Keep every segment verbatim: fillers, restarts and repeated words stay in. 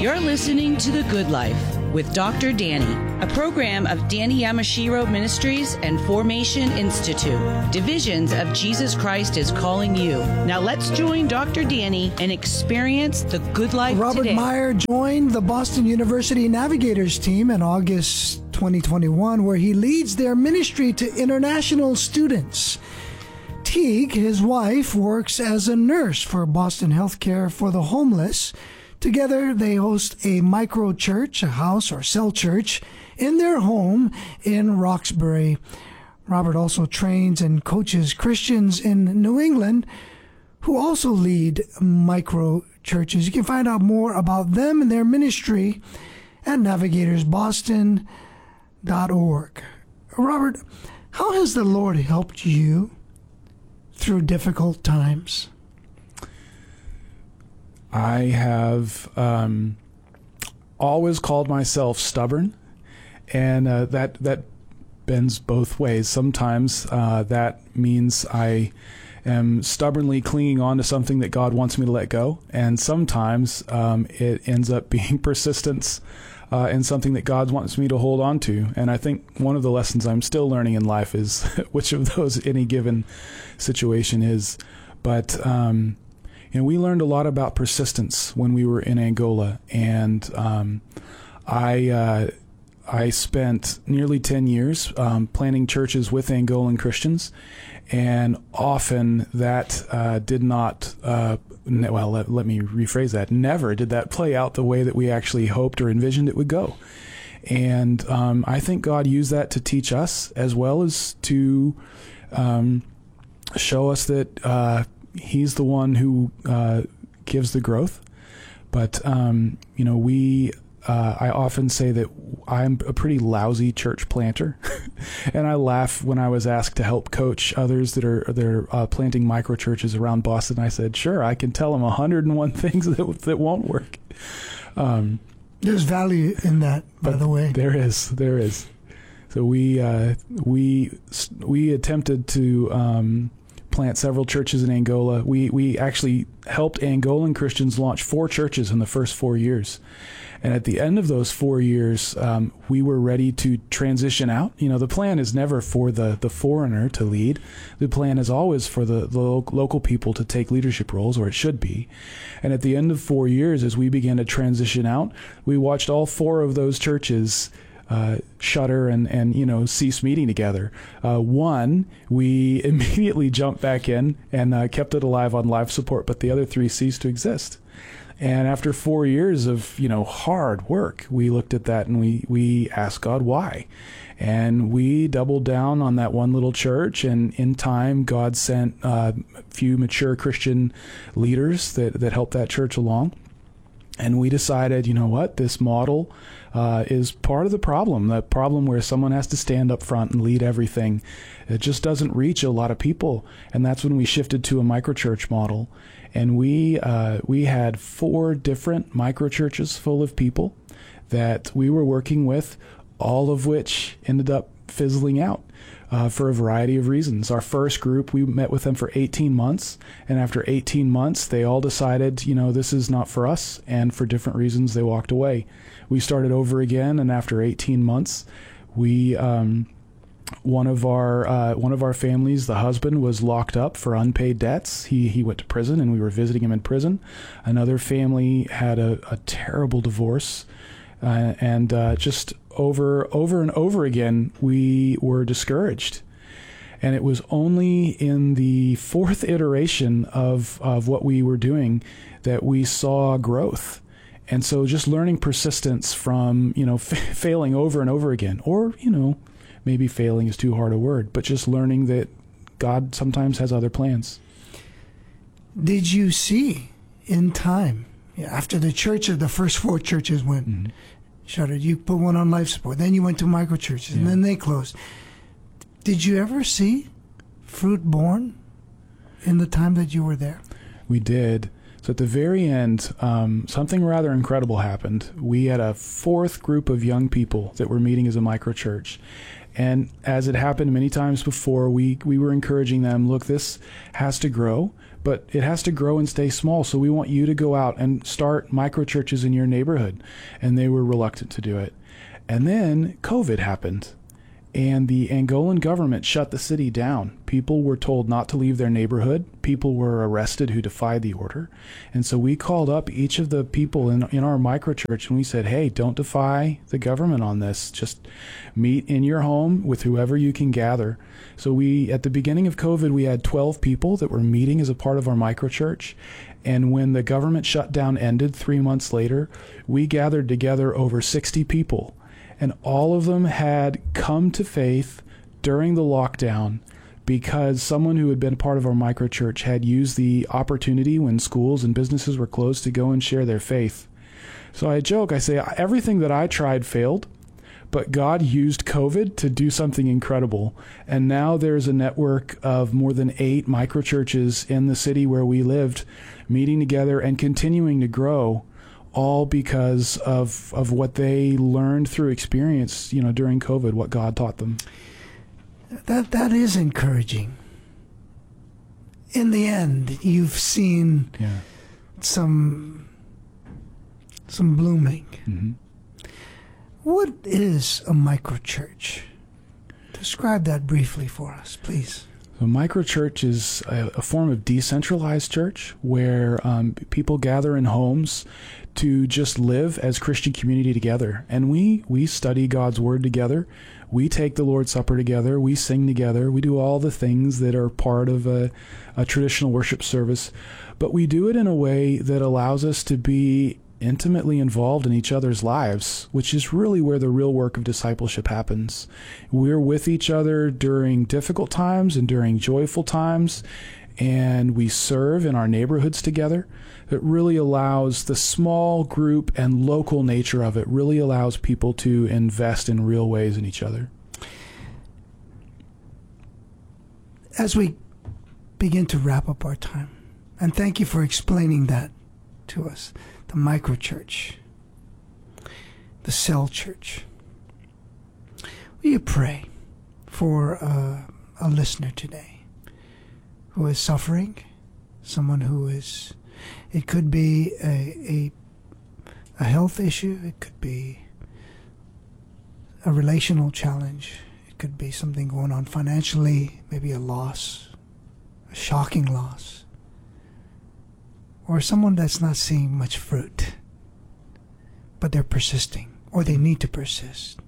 You're listening to The Good Life with Doctor Danny, a program of Danny Yamashiro Ministries and Formation Institute. Divisions of Jesus Christ is calling you. Now let's join Doctor Danny and experience the good life Robert today. Meyer joined the Boston University Navigators team in August twenty twenty-one, where he leads their ministry to international students. Teague, his wife, works as a nurse for Boston Healthcare for the Homeless. Together, they host a micro church, a house or cell church, in their home in Roxbury. Robert also trains and coaches Christians in New England who also lead micro churches. You can find out more about them and their ministry at navigators boston dot org. Robert, how has the Lord helped you through difficult times? I have um, always called myself stubborn, and uh, that that bends both ways. Sometimes uh, that means I am stubbornly clinging on to something that God wants me to let go, and sometimes um, it ends up being persistence uh, in something that God wants me to hold on to. And I think one of the lessons I'm still learning in life is which of those any given situation is. But um, you know, we learned a lot about persistence when we were in Angola, and um, I uh, I spent nearly ten years um, planting churches with Angolan Christians, and often that uh, did not, uh, ne- well, let, let me rephrase that, never did that play out the way that we actually hoped or envisioned it would go. And um, I think God used that to teach us, as well as to um, show us that uh, He's the one who uh, gives the growth. But, um, you know, we, uh, I often say that I'm a pretty lousy church planter. And I laugh when I was asked to help coach others that are, that are uh, planting micro churches around Boston. I said, sure, I can tell them one hundred and one things that, that won't work. Um, There's value in that, by the way. There is, there is. So we, uh, we, we attempted to, um, plant several churches in Angola. We we actually helped Angolan Christians launch four churches in the first four years. And at the end of those four years, um, we were ready to transition out. You know, the plan is never for the, the foreigner to lead. The plan is always for the, the lo- local people to take leadership roles, or it should be. And at the end of four years, as we began to transition out, we watched all four of those churches Uh, shutter and, and, you know, cease meeting together. Uh, one, we immediately jumped back in and uh, kept it alive on life support, but the other three ceased to exist. And after four years of, you know, hard work, we looked at that and we, we asked God why. And we doubled down on that one little church, and in time, God sent uh, a few mature Christian leaders that, that helped that church along. And we decided, you know what, this model uh, is part of the problem, the problem where someone has to stand up front and lead everything. It just doesn't reach a lot of people. And that's when we shifted to a microchurch model. And we uh, we had four different microchurches full of people that we were working with, all of which ended up fizzling out. Uh, for a variety of reasons. Our first group, we met with them for eighteen months, and after eighteen months, they all decided, you know, this is not for us, and for different reasons, they walked away. We started over again, and after eighteen months, we, um, one of our uh, one of our families, the husband, was locked up for unpaid debts. He he went to prison, and we were visiting him in prison. Another family had a, a terrible divorce, uh, and uh, just over over and over again, we were discouraged. And it was only in the fourth iteration of, of what we were doing that we saw growth. And so just learning persistence from, you know, f- failing over and over again, or, you know, maybe failing is too hard a word, but just learning that God sometimes has other plans. Did you see in time, after the church, the first four churches went, mm-hmm. shuttered, you put one on life support, then you went to micro churches, yeah. and then they closed. Did you ever see fruit born in the time that you were there? We did. So at the very end, um, something rather incredible happened. We had a fourth group of young people that were meeting as a micro church. And as it happened many times before, we, we were encouraging them, look, this has to grow, but it has to grow and stay small. So we want you to go out and start micro churches in your neighborhood. And they were reluctant to do it. And then COVID happened. And the Angolan government shut the city down. People were told not to leave their neighborhood. People were arrested who defied the order. And so we called up each of the people in, in our microchurch and we said, hey, don't defy the government on this. Just meet in your home with whoever you can gather. So we, at the beginning of COVID, we had twelve people that were meeting as a part of our microchurch. And when the government shutdown ended three months later, we gathered together over sixty people. And all of them had come to faith during the lockdown because someone who had been a part of our microchurch had used the opportunity when schools and businesses were closed to go and share their faith. So I joke, I say, everything that I tried failed, but God used COVID to do something incredible. And now there's a network of more than eight microchurches in the city where we lived, meeting together and continuing to grow, all because of of what they learned through experience, you know, during COVID, what God taught them. That that is encouraging. In the end, you've seen yeah. some some blooming. Mm-hmm. What is a microchurch? Describe that briefly for us, please. So microchurch is a, a form of decentralized church where um, people gather in homes to just live as Christian community together. And we, we study God's Word together. We take the Lord's Supper together. We sing together. We do all the things that are part of a, a traditional worship service. But we do it in a way that allows us to be intimately involved in each other's lives, which is really where the real work of discipleship happens. We're with each other during difficult times and during joyful times, and we serve in our neighborhoods together. It really allows the small group and local nature of it really allows people to invest in real ways in each other. As we begin to wrap up our time, and thank you for explaining that to us, the microchurch, the cell church. Will you pray for uh, a listener today who is suffering, someone who is, it could be a, a, a health issue, it could be a relational challenge, it could be something going on financially, maybe a loss, a shocking loss, or someone that's not seeing much fruit, but they're persisting, or they need to persist.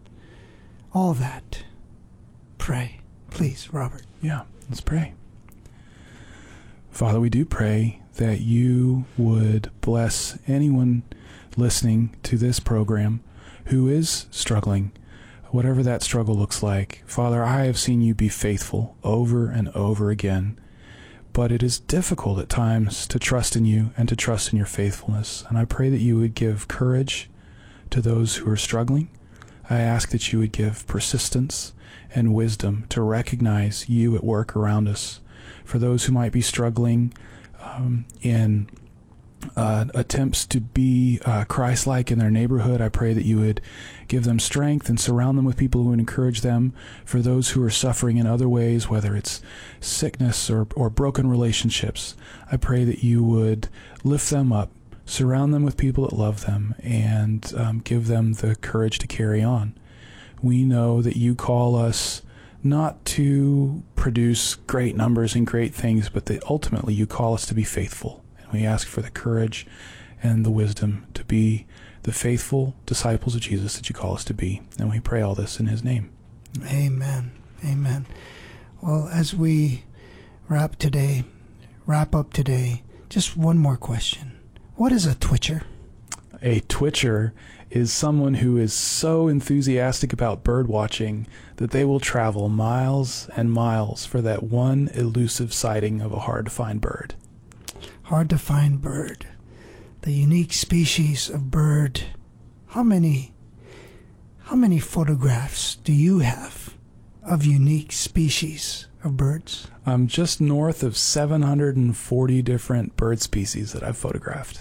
All that. Pray. Please, Robert. Yeah, let's pray. Father, we do pray that you would bless anyone listening to this program who is struggling, whatever that struggle looks like. Father, I have seen you be faithful over and over again. But it is difficult at times to trust in you and to trust in your faithfulness. And I pray that you would give courage to those who are struggling. I ask that you would give persistence and wisdom to recognize you at work around us. For those who might be struggling um, in uh, attempts to be uh, Christ-like in their neighborhood, I pray that you would give them strength and surround them with people who would encourage them. For those who are suffering in other ways, whether it's sickness or, or broken relationships, I pray that you would lift them up, surround them with people that love them, and um, give them the courage to carry on. We know that you call us not to produce great numbers and great things, but that ultimately you call us to be faithful. And we ask for the courage and the wisdom to be the faithful disciples of Jesus that you call us to be. And we pray all this in his name. Amen. Amen. Well, as we wrap today, wrap up today, just one more question. What is a twitcher? A twitcher is someone who is so enthusiastic about bird watching that they will travel miles and miles for that one elusive sighting of a hard-to-find bird. Hard-to-find bird. The unique species of bird. How many, how many photographs do you have of unique species of birds? I'm just north of seven hundred forty different bird species that I've photographed.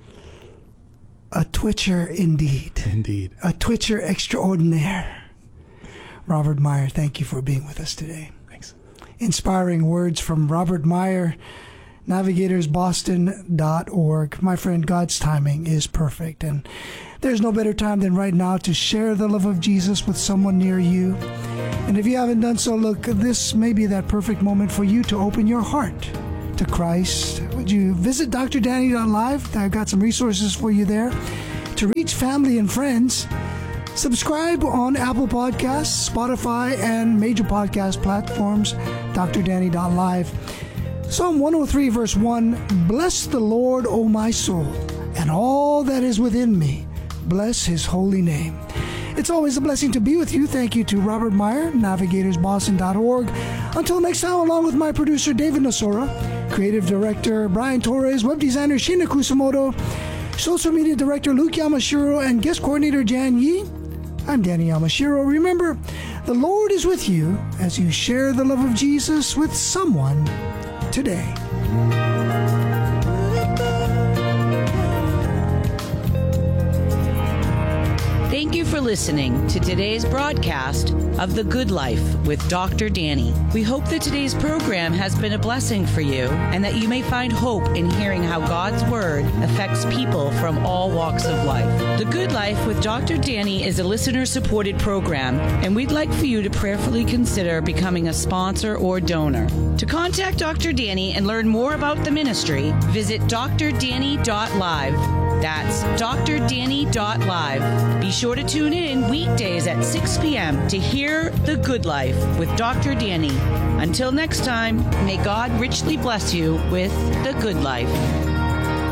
A twitcher indeed. Indeed. A twitcher extraordinaire. Robert Meyer, thank you for being with us today. Thanks. Inspiring words from Robert Meyer. navigators boston dot org. My friend, God's timing is perfect, and there's no better time than right now to share the love of Jesus with someone near you. And if you haven't done so, look, this may be that perfect moment for you to open your heart to Christ. Would you visit d r danny dot live? I've got some resources for you there to reach family and friends. Subscribe on Apple Podcasts, Spotify, and major podcast platforms, d r danny dot live. Psalm one oh three, verse one, Bless the Lord, O my soul, and all that is within me. Bless his holy name. It's always a blessing to be with you. Thank you to Robert Meyer, navigators boston dot org. Until next time, along with my producer, David Nosora, creative director, Brian Torres, web designer, Shina Kusamoto, social media director, Luke Yamashiro, and guest coordinator, Jan Yi, I'm Danny Yamashiro. Remember, the Lord is with you as you share the love of Jesus with someone today. Thank you for listening to today's broadcast of The Good Life with Doctor Danny. We hope that today's program has been a blessing for you and that you may find hope in hearing how God's Word affects people from all walks of life. The Good Life with Doctor Danny is a listener-supported program, and we'd like for you to prayerfully consider becoming a sponsor or donor. To contact Doctor Danny and learn more about the ministry, visit d r danny dot live. That's d r danny dot live. Be sure to tune in weekdays at six p.m. to hear The Good Life with Doctor Danny. Until next time, may God richly bless you with The Good Life.